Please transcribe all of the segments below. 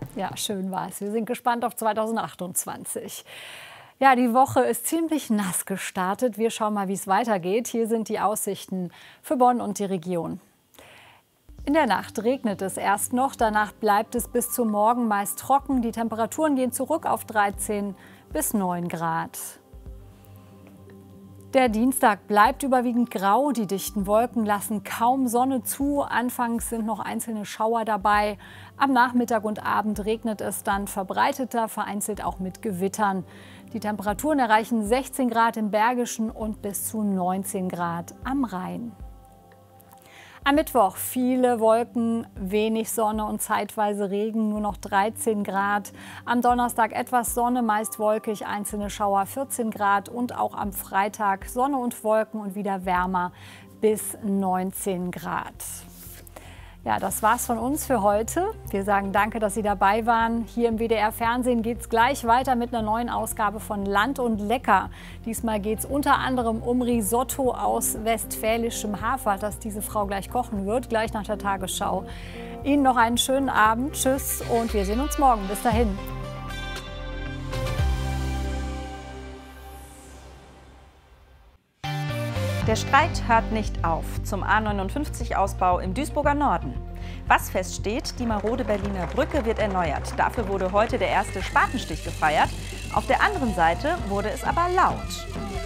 Ja, schön war es. Wir sind gespannt auf 2028. Ja, die Woche ist ziemlich nass gestartet. Wir schauen mal, wie es weitergeht. Hier sind die Aussichten für Bonn und die Region. In der Nacht regnet es erst noch, danach bleibt es bis zum Morgen meist trocken. Die Temperaturen gehen zurück auf 13 bis 9 Grad. Der Dienstag bleibt überwiegend grau. Die dichten Wolken lassen kaum Sonne zu. Anfangs sind noch einzelne Schauer dabei. Am Nachmittag und Abend regnet es dann verbreiteter, vereinzelt auch mit Gewittern. Die Temperaturen erreichen 16 Grad im Bergischen und bis zu 19 Grad am Rhein. Am Mittwoch viele Wolken, wenig Sonne und zeitweise Regen, nur noch 13 Grad. Am Donnerstag etwas Sonne, meist wolkig, einzelne Schauer 14 Grad. Und auch am Freitag Sonne und Wolken und wieder wärmer bis 19 Grad. Ja, das war's von uns für heute. Wir sagen danke, dass Sie dabei waren. Hier im WDR-Fernsehen geht es gleich weiter mit einer neuen Ausgabe von Land und Lecker. Diesmal geht es unter anderem um Risotto aus westfälischem Hafer, das diese Frau gleich kochen wird, gleich nach der Tagesschau. Ihnen noch einen schönen Abend. Tschüss und wir sehen uns morgen. Bis dahin. Der Streit hört nicht auf zum A59-Ausbau im Duisburger Norden. Was feststeht, die marode Berliner Brücke wird erneuert. Dafür wurde heute der erste Spatenstich gefeiert. Auf der anderen Seite wurde es aber laut.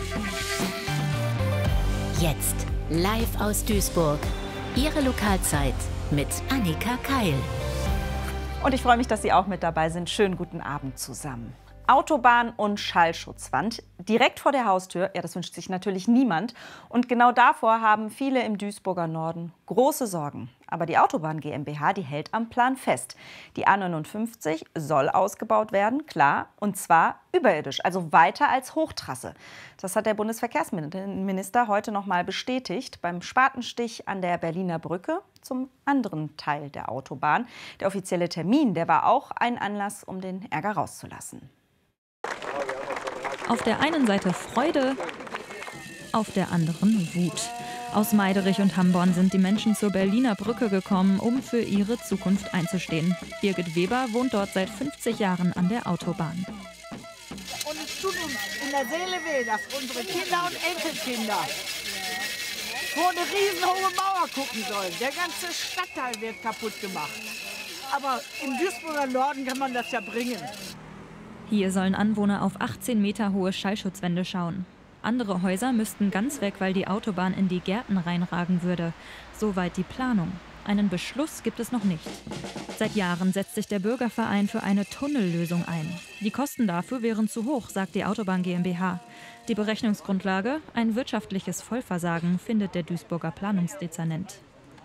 Jetzt live aus Duisburg. Ihre Lokalzeit mit Annika Keil. Und ich freue mich, dass Sie auch mit dabei sind. Schönen guten Abend zusammen. Autobahn und Schallschutzwand direkt vor der Haustür, ja, das wünscht sich natürlich niemand. Und genau davor haben viele im Duisburger Norden große Sorgen. Aber die Autobahn GmbH, die hält am Plan fest. Die A59 soll ausgebaut werden, klar, und zwar überirdisch, also weiter als Hochtrasse. Das hat der Bundesverkehrsminister heute noch mal bestätigt beim Spatenstich an der Berliner Brücke zum anderen Teil der Autobahn. Der offizielle Termin, der war auch ein Anlass, um den Ärger rauszulassen. Auf der einen Seite Freude, auf der anderen Wut. Aus Meiderich und Hamborn sind die Menschen zur Berliner Brücke gekommen, um für ihre Zukunft einzustehen. Birgit Weber wohnt dort seit 50 Jahren an der Autobahn. Und es tut uns in der Seele weh, dass unsere Kinder und Enkelkinder vor eine riesenhohe Mauer gucken sollen. Der ganze Stadtteil wird kaputt gemacht. Aber im Duisburger Norden kann man das ja bringen. Hier sollen Anwohner auf 18 Meter hohe Schallschutzwände schauen. Andere Häuser müssten ganz weg, weil die Autobahn in die Gärten reinragen würde. Soweit die Planung. Einen Beschluss gibt es noch nicht. Seit Jahren setzt sich der Bürgerverein für eine Tunnellösung ein. Die Kosten dafür wären zu hoch, sagt die Autobahn GmbH. Die Berechnungsgrundlage? Ein wirtschaftliches Vollversagen, findet der Duisburger Planungsdezernent.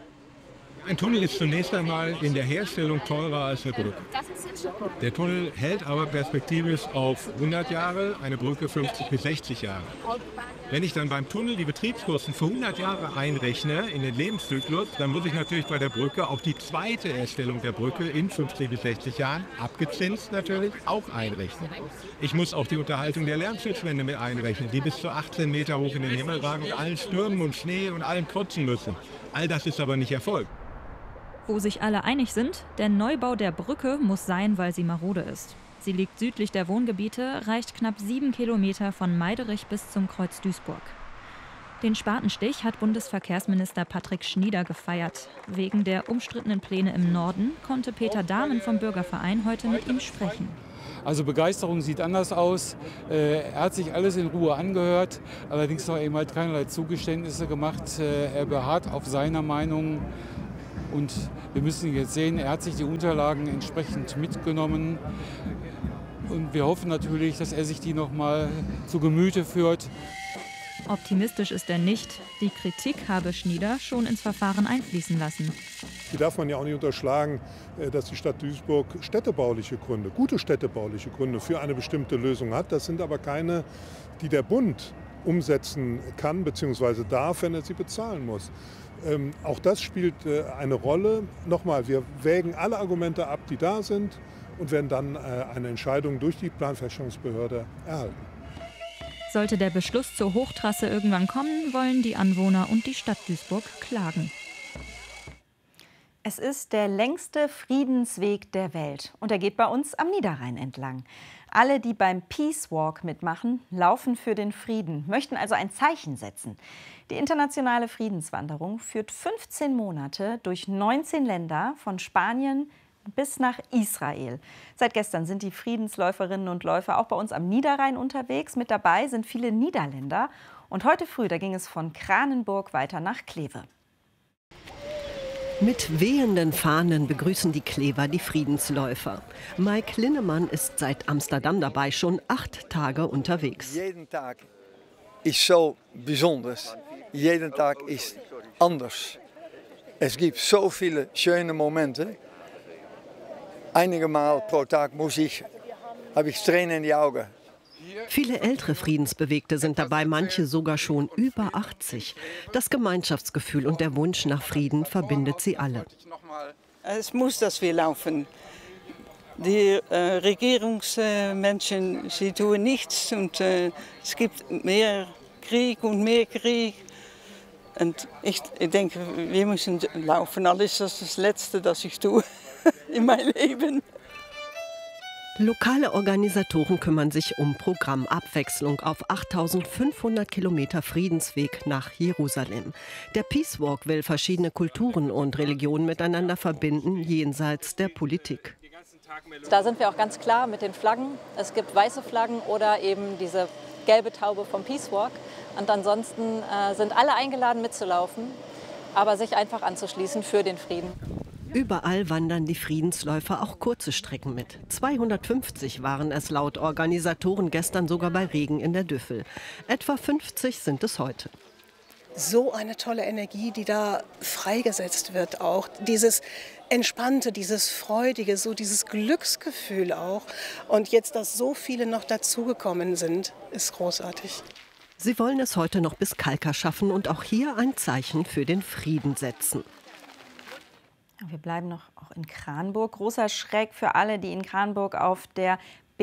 Ein Tunnel ist zunächst einmal in der Herstellung teurer als eine Brücke. Der Tunnel hält aber perspektivisch auf 100 Jahre, eine Brücke 50 bis 60 Jahre. Wenn ich dann beim Tunnel die Betriebskosten für 100 Jahre einrechne in den Lebenszyklus, dann muss ich natürlich bei der Brücke auch die zweite Erstellung der Brücke in 50 bis 60 Jahren, abgezinst natürlich, auch einrechnen. Ich muss auch die Unterhaltung der Lärmschutzwände mit einrechnen, die bis zu 18 Meter hoch in den Himmel ragen und allen Stürmen und Schnee und allem trotzen müssen. All das ist aber nicht erfolgt. Wo sich alle einig sind, der Neubau der Brücke muss sein, weil sie marode ist. Sie liegt südlich der Wohngebiete, reicht knapp 7 Kilometer von Meiderich bis zum Kreuz Duisburg. Den Spatenstich hat Bundesverkehrsminister Patrick Schnieder gefeiert. Wegen der umstrittenen Pläne im Norden konnte Peter Dahmen vom Bürgerverein heute mit ihm sprechen. Also Begeisterung sieht anders aus. Er hat sich alles in Ruhe angehört, allerdings noch eben halt keinerlei Zugeständnisse gemacht. Er beharrt auf seiner Meinung. Und wir müssen jetzt sehen, er hat sich die Unterlagen entsprechend mitgenommen. Und wir hoffen natürlich, dass er sich die noch mal zu Gemüte führt. Optimistisch ist er nicht. Die Kritik habe Schnieder schon ins Verfahren einfließen lassen. Hier darf man ja auch nicht unterschlagen, dass die Stadt Duisburg städtebauliche Gründe, gute städtebauliche Gründe für eine bestimmte Lösung hat. Das sind aber keine, die der Bund umsetzen kann bzw. darf, wenn er sie bezahlen muss. Auch das spielt eine Rolle. Nochmal, wir wägen alle Argumente ab, die da sind und werden dann eine Entscheidung durch die Planfeststellungsbehörde erhalten. Sollte der Beschluss zur Hochtrasse irgendwann kommen, wollen die Anwohner und die Stadt Duisburg klagen. Es ist der längste Friedensweg der Welt und er geht bei uns am Niederrhein entlang. Alle, die beim Peace Walk mitmachen, laufen für den Frieden, möchten also ein Zeichen setzen. Die internationale Friedenswanderung führt 15 Monate durch 19 Länder, von Spanien bis nach Israel. Seit gestern sind die Friedensläuferinnen und Läufer auch bei uns am Niederrhein unterwegs. Mit dabei sind viele Niederländer. Und heute früh, da ging es von Kranenburg weiter nach Kleve. Mit wehenden Fahnen begrüßen die Klever die Friedensläufer. Mike Linnemann ist seit Amsterdam dabei, schon 8 Tage unterwegs. Jeden Tag ist so besonders. Jeden Tag ist anders. Es gibt so viele schöne Momente. Einige Mal pro Tag habe ich Tränen in die Augen. Viele ältere Friedensbewegte sind dabei, manche sogar schon über 80. Das Gemeinschaftsgefühl und der Wunsch nach Frieden verbindet sie alle. Es muss, dass wir laufen. Die Regierungsmenschen, sie tun nichts und es gibt mehr Krieg und mehr Krieg. Und ich denke, wir müssen laufen. Alles ist das Letzte, das ich tue in meinem Leben. Lokale Organisatoren kümmern sich um Programmabwechslung auf 8500 Kilometer Friedensweg nach Jerusalem. Der Peace Walk will verschiedene Kulturen und Religionen miteinander verbinden, jenseits der Politik. Da sind wir auch ganz klar mit den Flaggen. Es gibt weiße Flaggen oder eben diese gelbe Taube vom Peace Walk. Und ansonsten sind alle eingeladen mitzulaufen, aber sich einfach anzuschließen für den Frieden. Überall wandern die Friedensläufer auch kurze Strecken mit. 250 waren es laut Organisatoren gestern sogar bei Regen in der Düffel. Etwa 50 sind es heute. So eine tolle Energie, die da freigesetzt wird auch. Dieses Entspannte, dieses Freudige, so dieses Glücksgefühl auch. Und jetzt, dass so viele noch dazugekommen sind, ist großartig. Sie wollen es heute noch bis Kalka schaffen und auch hier ein Zeichen für den Frieden setzen. Wir bleiben noch auch in Kranenburg. Großer Schreck für alle, die in Kranenburg auf der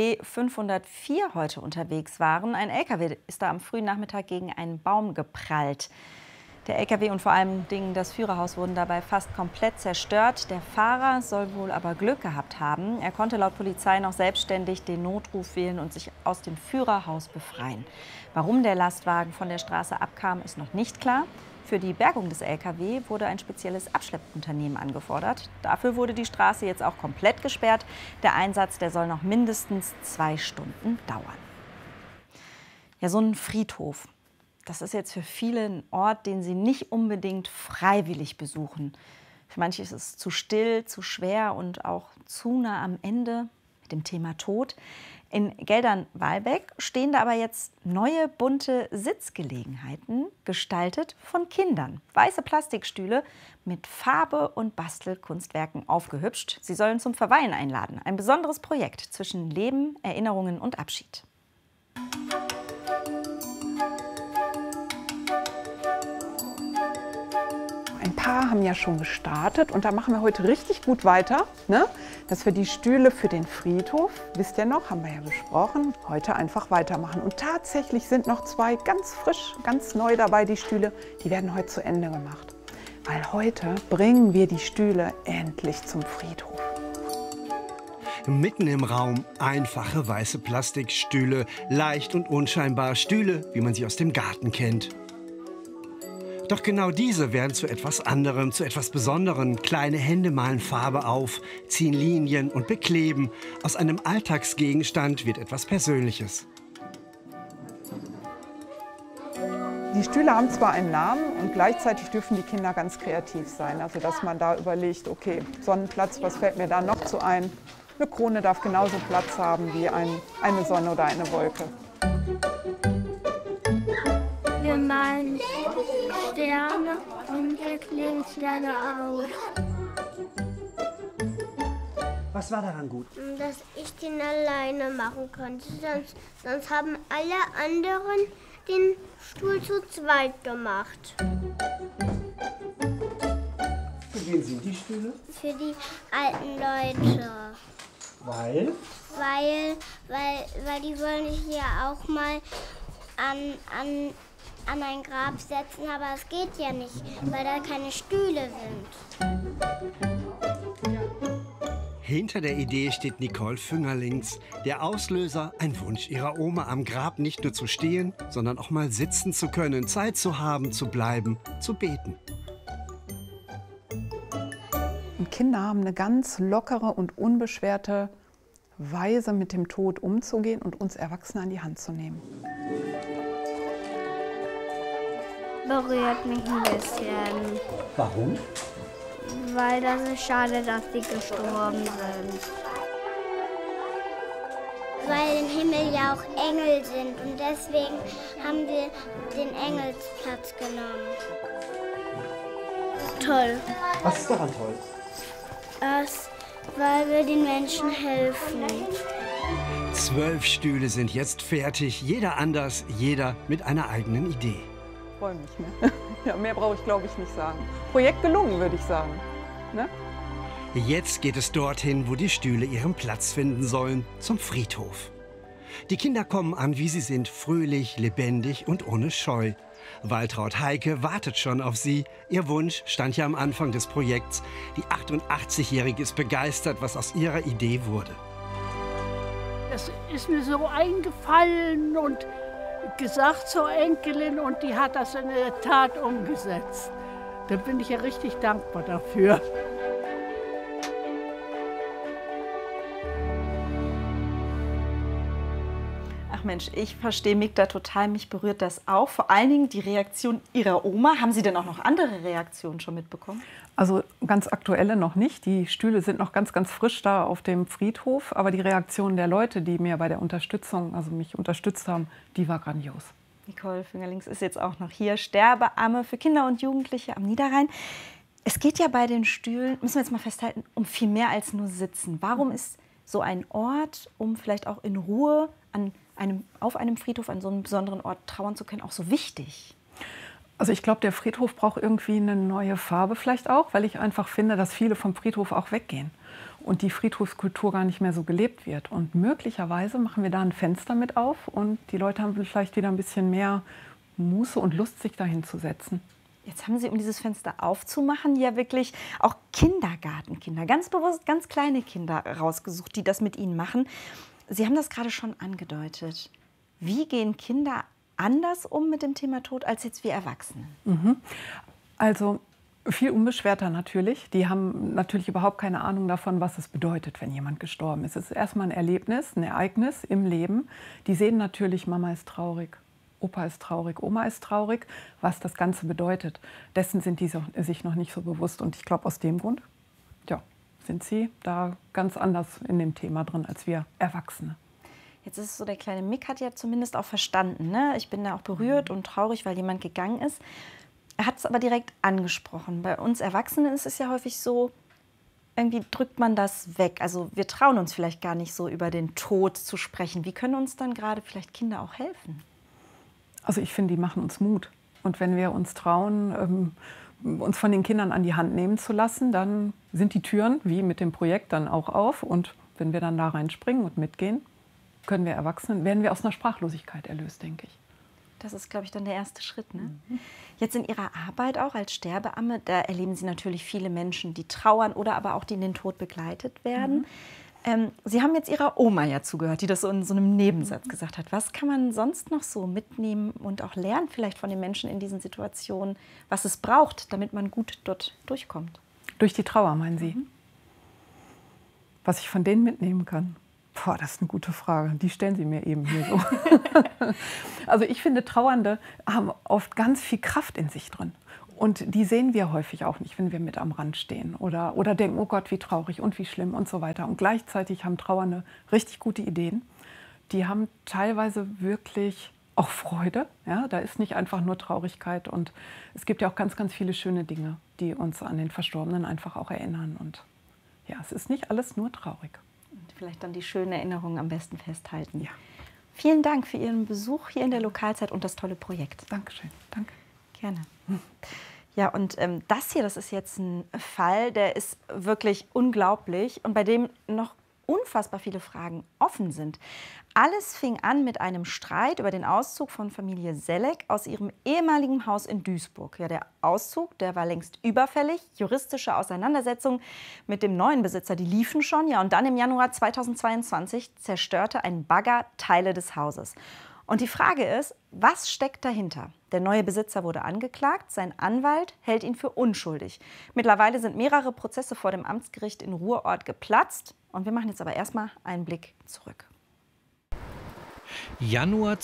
B504 heute unterwegs waren. Ein LKW ist da am frühen Nachmittag gegen einen Baum geprallt. Der LKW und vor allem das Führerhaus wurden dabei fast komplett zerstört. Der Fahrer soll wohl aber Glück gehabt haben. Er konnte laut Polizei noch selbstständig den Notruf wählen und sich aus dem Führerhaus befreien. Warum der Lastwagen von der Straße abkam, ist noch nicht klar. Für die Bergung des LKW wurde ein spezielles Abschleppunternehmen angefordert. Dafür wurde die Straße jetzt auch komplett gesperrt. Der Einsatz, der soll noch mindestens 2 Stunden dauern. Ja, so ein Friedhof, das ist jetzt für viele ein Ort, den sie nicht unbedingt freiwillig besuchen. Für manche ist es zu still, zu schwer und auch zu nah am Ende mit dem Thema Tod. In Geldern-Walbeck stehen da aber jetzt neue bunte Sitzgelegenheiten, gestaltet von Kindern. Weiße Plastikstühle mit Farbe und Bastelkunstwerken aufgehübscht. Sie sollen zum Verweilen einladen. Ein besonderes Projekt zwischen Leben, Erinnerungen und Abschied. Ein paar haben ja schon gestartet und da machen wir heute richtig gut weiter, ne? Dass wir die Stühle für den Friedhof, wisst ihr noch, haben wir ja besprochen, heute einfach weitermachen. Und tatsächlich sind noch 2 ganz frisch, ganz neu dabei, die Stühle, die werden heute zu Ende gemacht. Weil heute bringen wir die Stühle endlich zum Friedhof. Mitten im Raum einfache weiße Plastikstühle, leicht und unscheinbar, Stühle, wie man sie aus dem Garten kennt. Doch genau diese werden zu etwas anderem, zu etwas Besonderem. Kleine Hände malen Farbe auf, ziehen Linien und bekleben. Aus einem Alltagsgegenstand wird etwas Persönliches. Die Stühle haben zwar einen Namen und gleichzeitig dürfen die Kinder ganz kreativ sein. Also dass man da überlegt, okay, Sonnenplatz, was fällt mir da noch zu ein? Eine Krone darf genauso Platz haben wie eine Sonne oder eine Wolke. Wir malen Sterne und wir kleben Sterne auf. Was war daran gut? Dass ich den alleine machen konnte. Sonst haben alle anderen den Stuhl zu zweit gemacht. Für wen sind die Stühle? Für die alten Leute. Weil? Weil die wollen sich ja auch mal an ein Grab setzen, aber es geht ja nicht, weil da keine Stühle sind. Hinter der Idee steht Nicole Füngerlings. Der Auslöser, ein Wunsch ihrer Oma am Grab, nicht nur zu stehen, sondern auch mal sitzen zu können, Zeit zu haben, zu bleiben, zu beten. Und Kinder haben eine ganz lockere und unbeschwerte Weise, mit dem Tod umzugehen und uns Erwachsene an die Hand zu nehmen. Berührt mich ein bisschen. Warum? Weil das ist schade, dass die gestorben sind. Weil im Himmel ja auch Engel sind und deswegen haben wir den Engelsplatz genommen. Toll. Was ist daran toll? Weil wir den Menschen helfen. 12 Stühle sind jetzt fertig, jeder anders, jeder mit einer eigenen Idee. Ich freue mich, ne? Ja, mehr brauche ich, glaube ich, nicht sagen. Projekt gelungen, würde ich sagen. Ne? Jetzt geht es dorthin, wo die Stühle ihren Platz finden sollen, zum Friedhof. Die Kinder kommen an, wie sie sind, fröhlich, lebendig und ohne Scheu. Waltraud Heike wartet schon auf sie. Ihr Wunsch stand ja am Anfang des Projekts. Die 88-Jährige ist begeistert, was aus ihrer Idee wurde. Das ist mir so eingefallen und gesagt zur Enkelin und die hat das in der Tat umgesetzt. Da bin ich ja richtig dankbar dafür. Ach Mensch, ich verstehe Migda total, mich berührt das auch. Vor allen Dingen die Reaktion ihrer Oma. Haben Sie denn auch noch andere Reaktionen schon mitbekommen? Also ganz aktuelle noch nicht. Die Stühle sind noch ganz, ganz frisch da auf dem Friedhof. Aber die Reaktion der Leute, die mir bei der Unterstützung, also mich unterstützt haben, die war grandios. Nicole Füngerlings ist jetzt auch noch hier, Sterbeamme für Kinder und Jugendliche am Niederrhein. Es geht ja bei den Stühlen, müssen wir jetzt mal festhalten, um viel mehr als nur Sitzen. Warum ist so ein Ort, um vielleicht auch in Ruhe auf einem Friedhof, an so einem besonderen Ort trauern zu können, auch so wichtig? Also ich glaube, der Friedhof braucht irgendwie eine neue Farbe vielleicht auch, weil ich einfach finde, dass viele vom Friedhof auch weggehen und die Friedhofskultur gar nicht mehr so gelebt wird. Und möglicherweise machen wir da ein Fenster mit auf und die Leute haben vielleicht wieder ein bisschen mehr Muße und Lust, sich dahin zu setzen. Jetzt haben Sie, um dieses Fenster aufzumachen, ja wirklich auch Kindergartenkinder, ganz bewusst ganz kleine Kinder rausgesucht, die das mit Ihnen machen. Sie haben das gerade schon angedeutet. Wie gehen Kinder anders um mit dem Thema Tod als jetzt wir Erwachsene? Also viel unbeschwerter natürlich. Die haben natürlich überhaupt keine Ahnung davon, was es bedeutet, wenn jemand gestorben ist. Es ist erstmal ein Erlebnis, ein Ereignis im Leben. Die sehen natürlich, Mama ist traurig, Opa ist traurig, Oma ist traurig, was das Ganze bedeutet. Dessen sind die sich noch nicht so bewusst. Und ich glaube, aus dem Grund sind sie da ganz anders in dem Thema drin als wir Erwachsene. Jetzt ist es so, der kleine Mick hat ja zumindest auch verstanden, ne? Ich bin da auch berührt und traurig, weil jemand gegangen ist. Er hat es aber direkt angesprochen. Bei uns Erwachsenen ist es ja häufig so, irgendwie drückt man das weg. Also wir trauen uns vielleicht gar nicht so, über den Tod zu sprechen. Wie können uns dann gerade vielleicht Kinder auch helfen? Also ich finde, die machen uns Mut. Und wenn wir uns trauen, uns von den Kindern an die Hand nehmen zu lassen, dann sind die Türen, wie mit dem Projekt, dann auch auf. Und wenn wir dann da reinspringen und mitgehen, werden wir aus einer Sprachlosigkeit erlöst, denke ich. Das ist, glaube ich, dann der erste Schritt. Ne? Jetzt in Ihrer Arbeit auch als Sterbeamme, da erleben Sie natürlich viele Menschen, die trauern oder aber auch die in den Tod begleitet werden. Sie haben jetzt Ihrer Oma ja zugehört, die das so in so einem Nebensatz gesagt hat. Was kann man sonst noch so mitnehmen und auch lernen vielleicht von den Menschen in diesen Situationen, was es braucht, damit man gut dort durchkommt? Durch die Trauer, meinen Sie? Was ich von denen mitnehmen kann? Boah, das ist eine gute Frage. Die stellen Sie mir eben hier so. Also ich finde, Trauernde haben oft ganz viel Kraft in sich drin. Und die sehen wir häufig auch nicht, wenn wir mit am Rand stehen oder denken, oh Gott, wie traurig und wie schlimm und so weiter. Und gleichzeitig haben Trauernde richtig gute Ideen. Die haben teilweise wirklich auch Freude. Ja? Da ist nicht einfach nur Traurigkeit. Und es gibt ja auch ganz, ganz viele schöne Dinge, die uns an den Verstorbenen einfach auch erinnern. Und ja, es ist nicht alles nur traurig. Und vielleicht dann die schönen Erinnerungen am besten festhalten. Ja. Vielen Dank für Ihren Besuch hier in der Lokalzeit und das tolle Projekt. Dankeschön. Danke. Gerne. Ja, und das hier, das ist jetzt ein Fall, der ist wirklich unglaublich und bei dem noch unfassbar viele Fragen offen sind. Alles fing an mit einem Streit über den Auszug von Familie Selleck aus ihrem ehemaligen Haus in Duisburg. Ja, der Auszug, der war längst überfällig. Juristische Auseinandersetzungen mit dem neuen Besitzer, die liefen schon. Ja, und dann im Januar 2022 zerstörte ein Bagger Teile des Hauses. Und die Frage ist, was steckt dahinter? Der neue Besitzer wurde angeklagt, sein Anwalt hält ihn für unschuldig. Mittlerweile sind mehrere Prozesse vor dem Amtsgericht in Ruhrort geplatzt. Und wir machen jetzt aber erstmal einen Blick zurück. Januar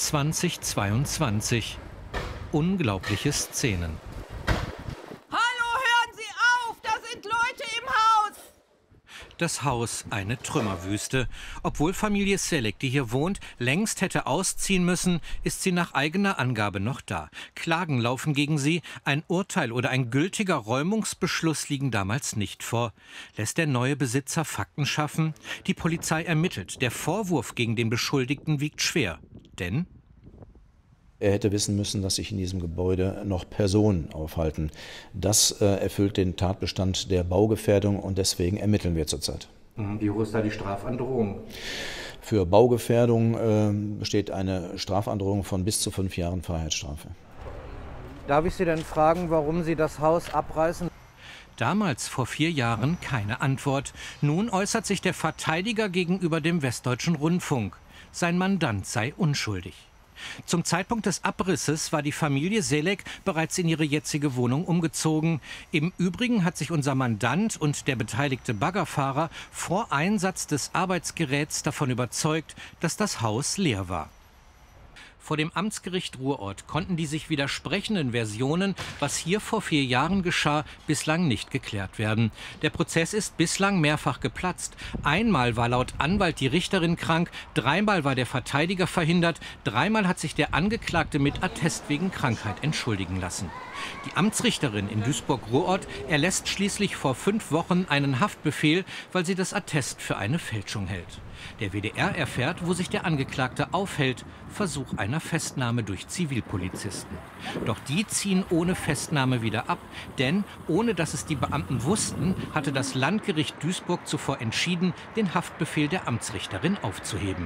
2022. Unglaubliche Szenen. Hallo, hören Sie auf! Da sind Leute im Haus! Das Haus eine Trümmerwüste. Obwohl Familie Selleck, die hier wohnt, längst hätte ausziehen müssen, ist sie nach eigener Angabe noch da. Klagen laufen gegen sie. Ein Urteil oder ein gültiger Räumungsbeschluss liegen damals nicht vor. Lässt der neue Besitzer Fakten schaffen? Die Polizei ermittelt. Der Vorwurf gegen den Beschuldigten wiegt schwer. Denn er hätte wissen müssen, dass sich in diesem Gebäude noch Personen aufhalten. Das erfüllt den Tatbestand der Baugefährdung und deswegen ermitteln wir zurzeit. Wie hoch ist da die Strafandrohung? Für Baugefährdung besteht eine Strafandrohung von bis zu 5 Jahren Freiheitsstrafe. Darf ich Sie denn fragen, warum Sie das Haus abreißen? Damals, vor 4 Jahren, keine Antwort. Nun äußert sich der Verteidiger gegenüber dem Westdeutschen Rundfunk. Sein Mandant sei unschuldig. Zum Zeitpunkt des Abrisses war die Familie Selleck bereits in ihre jetzige Wohnung umgezogen. Im Übrigen hat sich unser Mandant und der beteiligte Baggerfahrer vor Einsatz des Arbeitsgeräts davon überzeugt, dass das Haus leer war. Vor dem Amtsgericht Ruhrort konnten die sich widersprechenden Versionen, was hier vor 4 Jahren geschah, bislang nicht geklärt werden. Der Prozess ist bislang mehrfach geplatzt. Einmal war laut Anwalt die Richterin krank, 3-mal war der Verteidiger verhindert, 3-mal hat sich der Angeklagte mit Attest wegen Krankheit entschuldigen lassen. Die Amtsrichterin in Duisburg-Ruhrort erlässt schließlich vor 5 Wochen einen Haftbefehl, weil sie das Attest für eine Fälschung hält. Der WDR erfährt, wo sich der Angeklagte aufhält. Versuch einer Festnahme durch Zivilpolizisten. Doch die ziehen ohne Festnahme wieder ab. Denn, ohne dass es die Beamten wussten, hatte das Landgericht Duisburg zuvor entschieden, den Haftbefehl der Amtsrichterin aufzuheben.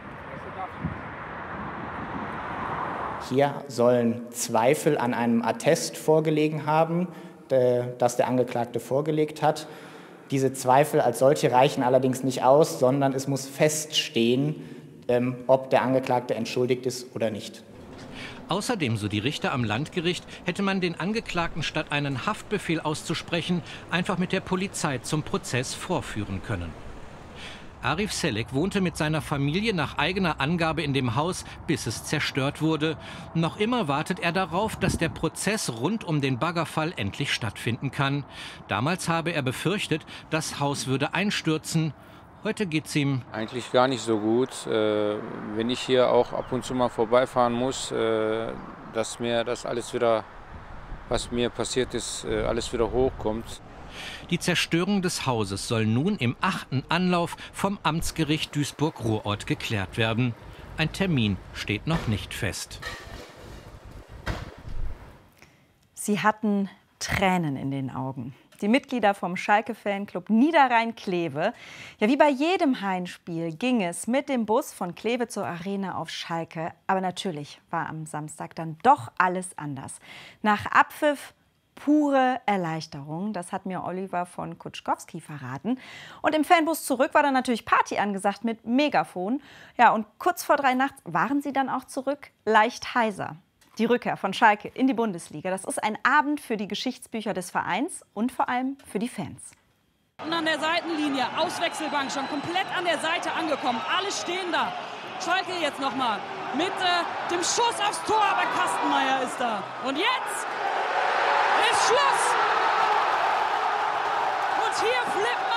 Hier sollen Zweifel an einem Attest vorgelegen haben, das der Angeklagte vorgelegt hat. Diese Zweifel als solche reichen allerdings nicht aus, sondern es muss feststehen, ob der Angeklagte entschuldigt ist oder nicht. Außerdem, so die Richter am Landgericht, hätte man den Angeklagten statt einen Haftbefehl auszusprechen, einfach mit der Polizei zum Prozess vorführen können. Arif Selleck wohnte mit seiner Familie nach eigener Angabe in dem Haus, bis es zerstört wurde. Noch immer wartet er darauf, dass der Prozess rund um den Baggerfall endlich stattfinden kann. Damals habe er befürchtet, das Haus würde einstürzen. Heute geht's ihm eigentlich gar nicht so gut. Wenn ich hier auch ab und zu mal vorbeifahren muss, dass mir das alles wieder, was mir passiert ist, alles wieder hochkommt. Die Zerstörung des Hauses soll nun im 8. Anlauf vom Amtsgericht Duisburg-Ruhrort geklärt werden. Ein Termin steht noch nicht fest. Sie hatten Tränen in den Augen. Die Mitglieder vom Schalke-Fanclub Niederrhein-Kleve. Ja, wie bei jedem Heimspiel ging es mit dem Bus von Kleve zur Arena auf Schalke. Aber natürlich war am Samstag dann doch alles anders. Nach Abpfiff pure Erleichterung. Das hat mir Oliver von Kutschkowski verraten. Und im Fanbus zurück war dann natürlich Party angesagt mit Megafon. Ja, und kurz vor 3 nachts waren sie dann auch zurück, leicht heiser. Die Rückkehr von Schalke in die Bundesliga, das ist ein Abend für die Geschichtsbücher des Vereins und vor allem für die Fans. Und an der Seitenlinie, Auswechselbank schon komplett an der Seite angekommen. Alle stehen da. Schalke jetzt nochmal mit dem Schuss aufs Tor, aber Kastenmeier ist da. Und jetzt ist Schluss. Und hier flippen